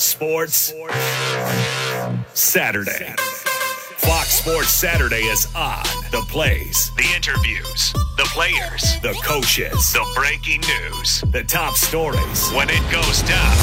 Sports Saturday. Fox Sports Saturday is on. The plays, the interviews, the players, the coaches, the breaking news, the top stories. When it goes down,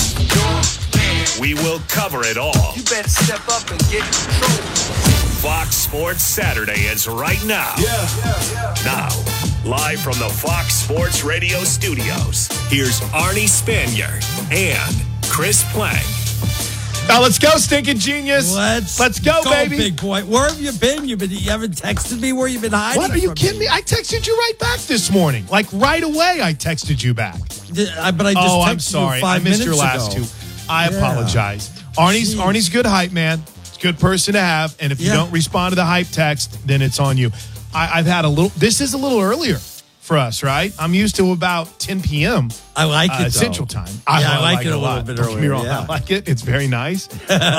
we will cover it all. You better step up and get in control. Fox Sports Saturday is right now. Now, live from the Fox Sports Radio studios, here's Arnie Spanier and Chris Plank. Now let's go, stinking genius. Let's go, baby. Big boy. Where have you been? You haven't texted me where you've been hiding. What, are you kidding me? I texted you right back this morning. Like right away, I texted you back. But I just texted I'm sorry. you 5 I missed minutes your last ago. two. I apologize. Arnie's good hype, man. Good person to have. And if you don't respond to the hype text, then it's on you. I've had a little. This is a little earlier for us, right? I'm used to about 10 p.m. I like it, though. Central Time. I like it a little bit Don't get me wrong. earlier. I like it. It's very nice.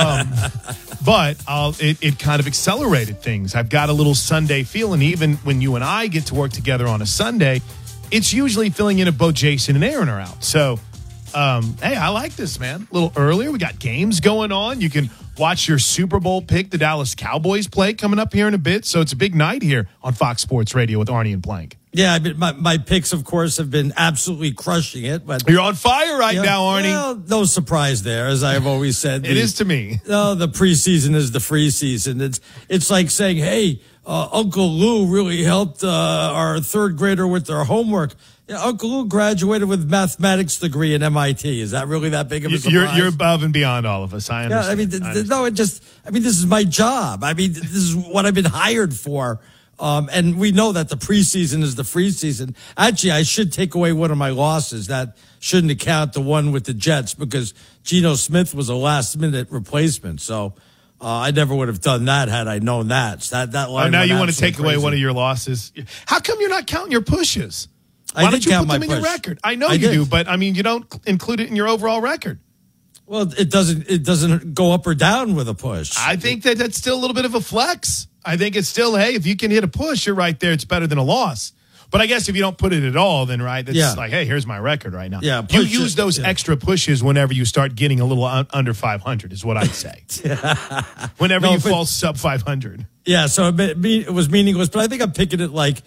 But it kind of accelerated things. I've got a little Sunday feeling. Even when you and I get to work together on a Sunday, it's usually filling in if both Jason and Aaron are out. So, hey, I like this, man. A little earlier. We got games going on. You can watch your Super Bowl pick, the Dallas Cowboys play, coming up here in a bit. So it's a big night here on Fox Sports Radio with Arnie and Plank. Yeah, I mean, my picks, of course, have been absolutely crushing it. But you're on fire right now, Arnie. Well, no surprise there, as I've always said. It is to me. No, the preseason is the free season. It's like saying, hey, Uncle Lou really helped our third grader with their homework. Yeah, Uncle Lou graduated with mathematics degree at MIT. Is that really that big of a surprise? You're above and beyond all of us. I understand. Yeah, this is my job. I mean, this is what I've been hired for. And we know that the preseason is the free season. Actually, I should take away one of my losses. That shouldn't account the one with the Jets because Geno Smith was a last-minute replacement. So I never would have done that had I known that. So that line now you want to take crazy. away one of your losses. How come you're not counting your pushes? Why don't you put my them in your push. record? I know you do, but I mean, you don't include it in your overall record. Well, it doesn't go up or down with a push. I think that's still a little bit of a flex. I think it's still, hey, if you can hit a push, you're right there. It's better than a loss. But I guess if you don't put it at all, then it's like, hey, here's my record right now. Yeah, you use those extra pushes whenever you start getting a little under 500 is what I'd say. Whenever you fall sub 500. Yeah, so it was meaningless, but I think I'm picking it like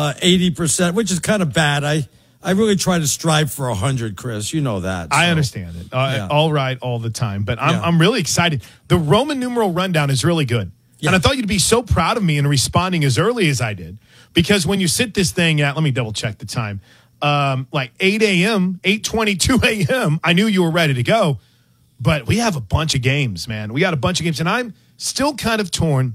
80%, which is kind of bad. I really try to strive for 100, Chris. You know that. So. I understand it. All right, all the time. But I'm really excited. The Roman numeral rundown is really good. Yeah. And I thought you'd be so proud of me in responding as early as I did. Because when you sit this thing at, let me double check the time, like 8 a.m., 8:22 a.m., I knew you were ready to go. But we have a bunch of games, man. We got a bunch of games. And I'm still kind of torn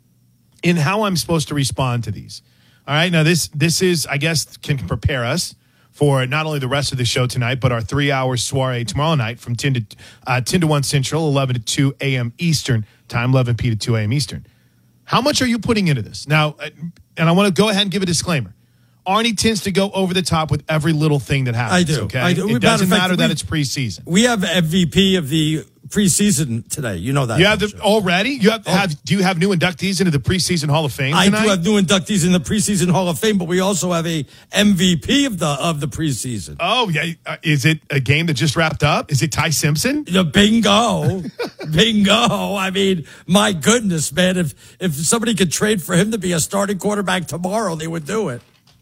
in how I'm supposed to respond to these. All right, now this is, I guess, can prepare us for not only the rest of the show tonight, but our 3-hour soiree tomorrow night from 10 to 1 Central, 11 to 2 a.m. Eastern time, 11 p. to 2 a.m. Eastern. How much are you putting into this? Now, and I want to go ahead and give a disclaimer. Arnie tends to go over the top with every little thing that happens. I do. Okay? I do. It doesn't matter that it's preseason. We have MVP of the preseason today. You know that. You have already? Do you have new inductees into the preseason Hall of Fame tonight? I do have new inductees in the preseason Hall of Fame, but we also have a MVP of the preseason. Oh, yeah. Is it a game that just wrapped up? Is it Ty Simpson? Bingo. Bingo. I mean, my goodness, man. If somebody could trade for him to be a starting quarterback tomorrow, they would do it.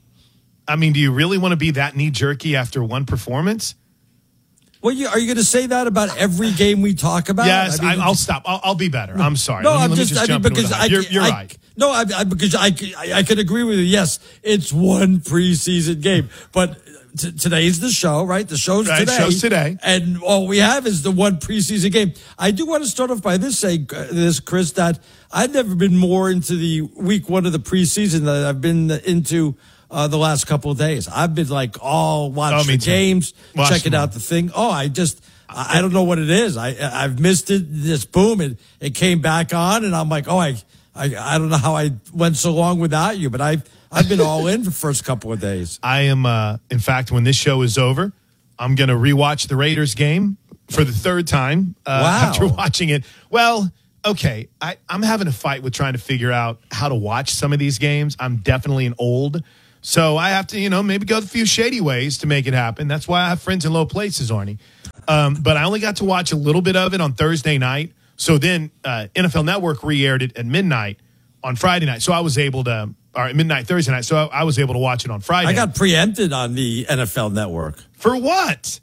I mean, do you really want to be that knee-jerky after one performance? Well, are you going to say that about every game we talk about? Yes, I'll stop. I'll be better. I'm sorry. No, let me just jump because you're right. No, because I could agree with you. Yes, it's one preseason game, but today's the show, right? The show's today. Show's today, and all we have is the one preseason saying I do want to start off by saying this, Chris, that I've never been more into the week one of the preseason than I've been into the last couple of days. I've been like watching the games, checking out the thing. I don't know what it is. I've missed it. This boom, it came back on, and I'm like, I don't know how I went so long without you, but I've been all in the first couple of days. I am. In fact, when this show is over, I'm going to rewatch the Raiders game for the third time after watching it. Well, okay, I'm having a fight with trying to figure out how to watch some of these games. I'm definitely an old. So I have to, maybe go a few shady ways to make it happen. That's why I have friends in low places, Arnie. But I only got to watch a little bit of it on Thursday night. So then NFL Network re-aired it at midnight on Friday night. So I was able to, or at midnight Thursday night. So I was able to watch it on Friday. I got preempted on the NFL Network. For what?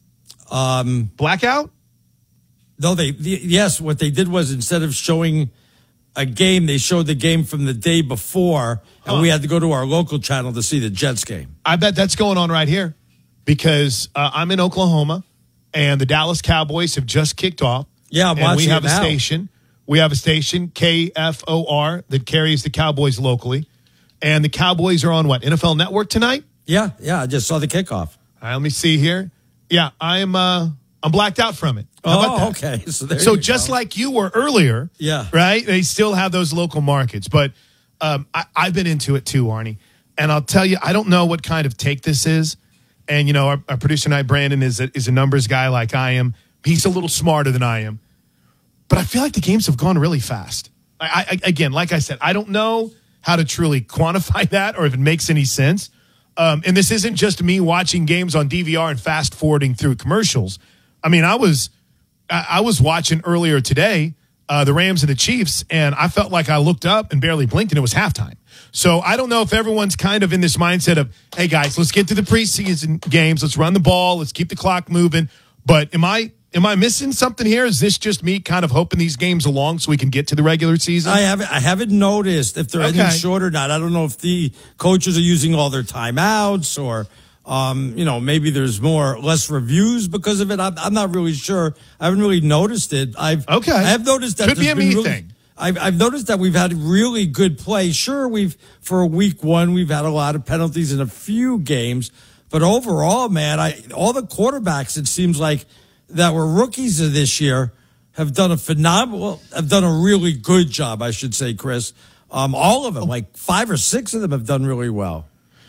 Blackout? No, yes, what they did was instead of showing a game, they showed the game from the day before, and we had to go to our local channel to see the Jets game. I bet that's going on right here because I'm in Oklahoma, and the Dallas Cowboys have just kicked off. Yeah, I'm watching we have it now. a station. We have a station, KFOR, that carries the Cowboys locally. And the Cowboys are on what, NFL Network tonight? Yeah, I just saw the kickoff. All right, let me see here. Yeah, I'm blacked out from it. How about that? Okay. So just like you were earlier, yeah, right? They still have those local markets. But I've been into it too, Arnie. And I'll tell you, I don't know what kind of take this is. And, you know, our producer tonight, Brandon, is a numbers guy like I am. He's a little smarter than I am. But I feel like the games have gone really fast. Again, like I said, I don't know how to truly quantify that or if it makes any sense. And this isn't just me watching games on DVR and fast forwarding through commercials. I mean, I was watching earlier today the Rams and the Chiefs, and I felt like I looked up and barely blinked, and it was halftime. So I don't know if everyone's kind of in this mindset of, hey, guys, let's get to the preseason games. Let's run the ball. Let's keep the clock moving. But am I missing something here? Is this just me kind of hoping these games along so we can get to the regular season? I haven't noticed if they're any short or not. I don't know if the coaches are using all their timeouts or, maybe there's less reviews because of it. I'm not really sure. I haven't really noticed it. I have noticed that could be a me thing. I've noticed that we've had really good play. Sure, for week one we've had a lot of penalties in a few games, but overall, man, all the quarterbacks it seems like that were rookies of this year have done a really good job, I should say, Chris. All of them, like 5 or 6 of them have done really well.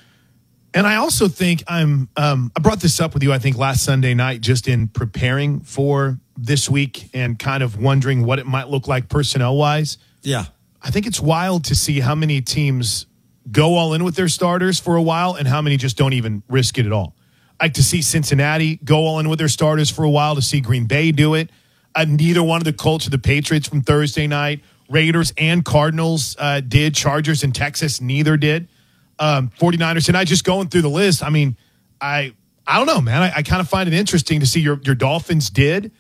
And I also think I brought this up with you, I think, last Sunday night, just in preparing for this week and kind of wondering what it might look like personnel-wise. Yeah. I think it's wild to see how many teams go all in with their starters for a while and how many just don't even risk it at all. I like to see Cincinnati go all in with their starters for a while, to see Green Bay do it. Neither one of the Colts or the Patriots from Thursday night. Raiders and Cardinals did. Chargers and Texas, neither did. 49ers, and I just going through the list. I mean, I don't know, man. I kind of find it interesting to see your Dolphins did.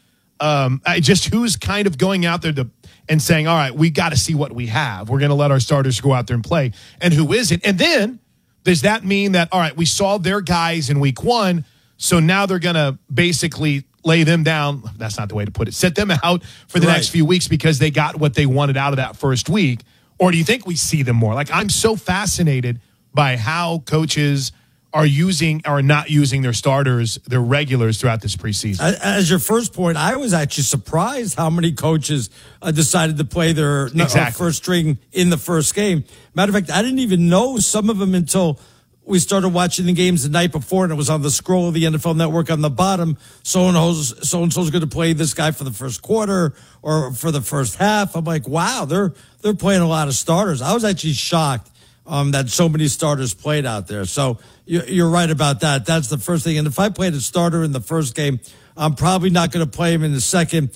Who's kind of going out there and saying, all right, we got to see what we have. We're going to let our starters go out there and play. And who isn't? And then does that mean that, all right, we saw their guys in week one, so now they're going to basically lay them down. That's not the way to put it. Set them out for the next few weeks because they got what they wanted out of that first week. Or do you think we see them more? Like, I'm so fascinated by how coaches are using or not using their starters, their regulars throughout this preseason. As your first point, I was actually surprised how many coaches decided to play their first string in the first game. Matter of fact, I didn't even know some of them until we started watching the games the night before, and it was on the scroll of the NFL Network on the bottom. So-and-so's going to play this guy for the first quarter or for the first half. I'm like, wow, they're playing a lot of starters. I was actually shocked that so many starters played out there. So you're right about that. That's the first thing. And if I played a starter in the first game, I'm probably not going to play him in the second.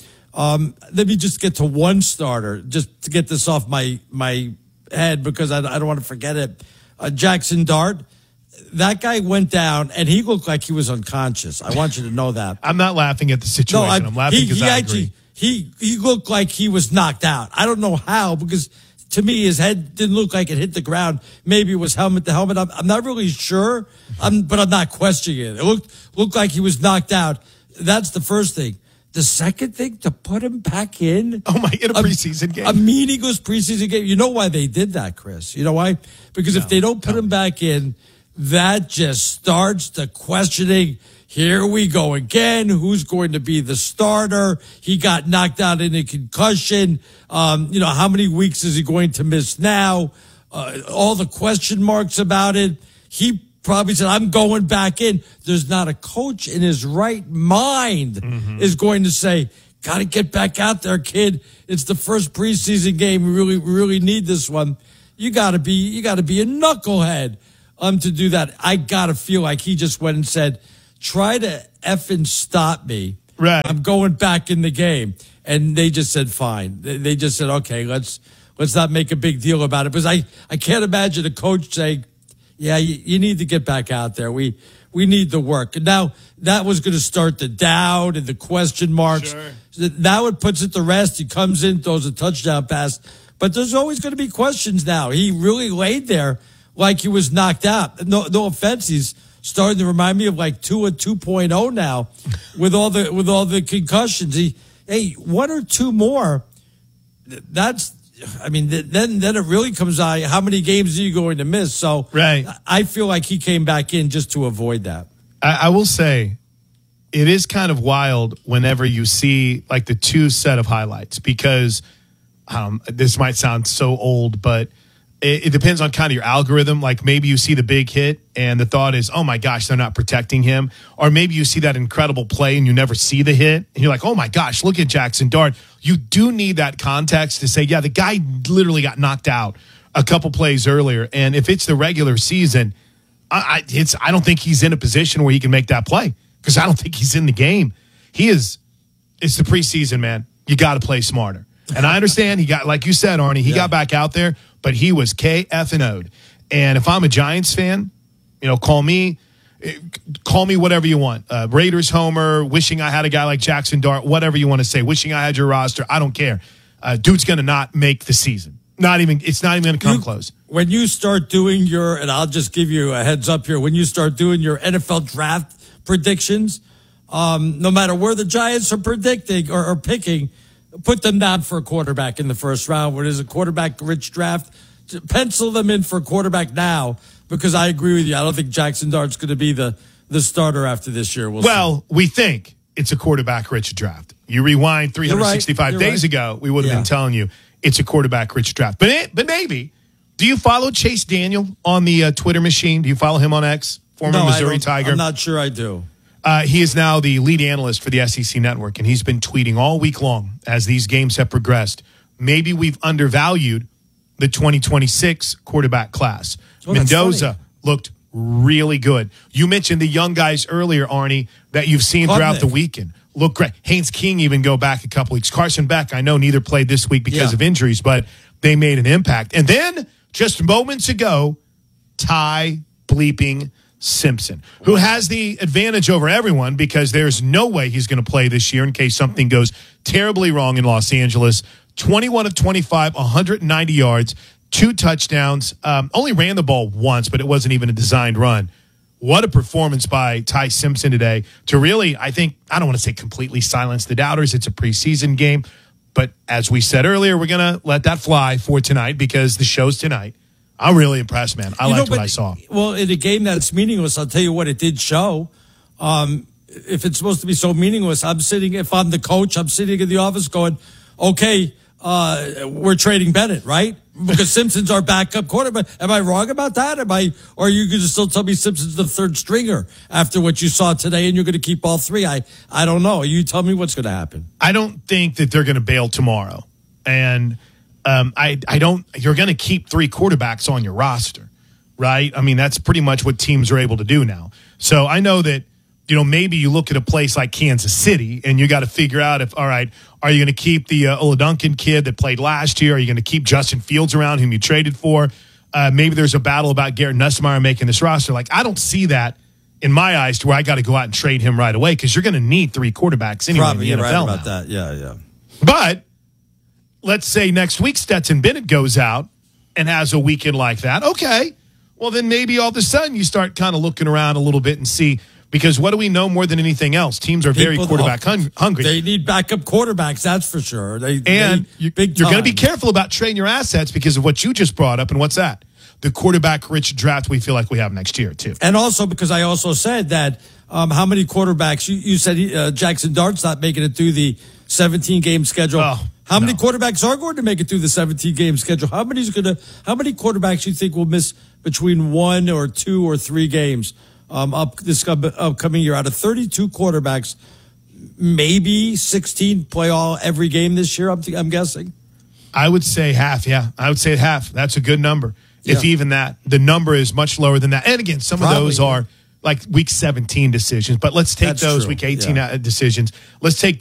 Let me just get to one starter just to get this off my head because I don't want to forget it. Jackson Dart, that guy went down and he looked like he was unconscious. I want you to know that. I'm not laughing at the situation. I'm laughing because I agree. He looked like he was knocked out. I don't know how because to me, his head didn't look like it hit the ground. Maybe it was helmet to helmet. I'm not really sure, but I'm not questioning it. It looked like he was knocked out. That's the first thing. The second thing, to put him back in. Oh, my, in a preseason game. A meaningless preseason game. You know why they did that, Chris? You know why? Because if they don't put him back in, that just starts the questioning. Here we go again. Who's going to be the starter? He got knocked out in a concussion. How many weeks is he going to miss now? All the question marks about it. He probably said, I'm going back in. There's not a coach in his right mind is going to say, got to get back out there, kid. It's the first preseason game. We really need this one. You got to be a knucklehead to do that. I got to feel like he just went and said, try to effing stop me Right. I'm going back in the game. And they just said, fine. They just said, okay, let's not make a big deal about it. Because I can't imagine a coach saying, yeah, you need to get back out there. We need the work. And now that was going to start the doubt and the question marks. Sure. Now it puts it to rest. He comes in, throws a touchdown pass. But there's always going to be questions now. He really laid there like he was knocked out. No offense. He's starting to remind me of like Tua 2.0 now with all the concussions. One or two more. Then it really comes out. How many games are you going to miss? So right. I feel like he came back in just to avoid that. I will say it is kind of wild whenever you see like the two set of highlights because this might sound so old, but it depends on kind of your algorithm. Like maybe you see the big hit and the thought is, oh my gosh, they're not protecting him. Or maybe you see that incredible play and you never see the hit. And you're like, oh my gosh, look at Jackson Dart. You do need that context to say, yeah, the guy literally got knocked out a couple plays earlier. And if it's the regular season, I don't think he's in a position where he can make that play because I don't think he's in the game. It's the preseason, man. You got to play smarter. And I understand he got, like you said, Arnie, he got back out there, but he was KF&O'd. And if I'm a Giants fan, call me whatever you want. Raiders homer, wishing I had a guy like Jackson Dart, whatever you want to say, wishing I had your roster. I don't care. Dude's going to not make the season. It's not even going to come close. When you start doing and I'll just give you a heads up here, when you start doing your NFL draft predictions, no matter where the Giants are predicting or picking, put them down for a quarterback in the first round. Where there's a quarterback-rich draft, pencil them in for a quarterback now because I agree with you. I don't think Jackson Dart's going to be the starter after this year. We think it's a quarterback-rich draft. You rewind 365 days ago, we would have been telling you it's a quarterback-rich draft. But maybe. Do you follow Chase Daniel on the Twitter machine? Do you follow him on X? Former Missouri Tiger. I'm not sure I do. He is now the lead analyst for the SEC Network, and he's been tweeting all week long as these games have progressed. Maybe we've undervalued the 2026 quarterback class. Mendoza looked really good. You mentioned the young guys earlier, Arnie, that you've seen throughout the weekend. Look great. Haynes King even go back a couple weeks. Carson Beck, I know neither played this week because of injuries, but they made an impact. And then just moments ago, Ty bleeping Simpson, who has the advantage over everyone because there's no way he's going to play this year in case something goes terribly wrong in Los Angeles. 21 of 25, 190 yards, 2 touchdowns. Only ran the ball once, but it wasn't even a designed run. What a performance by Ty Simpson today to really, I don't want to say completely silence the doubters. It's a preseason game. But as we said earlier, we're going to let that fly for tonight because the show's tonight. I'm really impressed, man. I liked what I saw. Well, in a game that's meaningless, I'll tell you what it did show. If it's supposed to be so meaningless, if I'm the coach, I'm sitting in the office going, okay, we're trading Bennett, right? Because Simpson's our backup quarterback. Am I wrong about that? Or are you going to still tell me Simpson's the third stringer after what you saw today and you're going to keep all three? I don't know. You tell me what's going to happen. I don't think that they're going to bail tomorrow. And you're going to keep 3 quarterbacks on your roster, right? I mean, that's pretty much what teams are able to do now. So I know that, maybe you look at a place like Kansas City and you got to figure out are you going to keep the Oladuncan kid that played last year? Are you going to keep Justin Fields around, whom you traded for? Maybe there's a battle about Garrett Nussmeier making this roster. Like, I don't see that in my eyes to where I got to go out and trade him right away because you're going to need 3 quarterbacks anyway Probably, in the NFL right about now. that. Yeah. But let's say next week Stetson Bennett goes out and has a weekend like that. Okay, well then maybe all of a sudden you start kind of looking around a little bit and see, because what do we know more than anything else? Teams are very quarterback hungry. They need backup quarterbacks, that's for sure. You're going to be careful about trading your assets because of what you just brought up. And what's that? The quarterback-rich draft we feel like we have next year, too. And also because I also said that how many quarterbacks, you said Jackson Dart's not making it through the 17-game schedule. How many quarterbacks are going to make it through the 17-game schedule? How many quarterbacks you think will miss between 1 or 2 or 3 games this upcoming year? Out of 32 quarterbacks, maybe 16 play every game this year, I'm guessing. I would say half, yeah. I would say half. That's a good number. Yeah. If even that. The number is much lower than that. And again, some of those are like week 17 decisions, but let's take That's those true. week 18 decisions. Let's take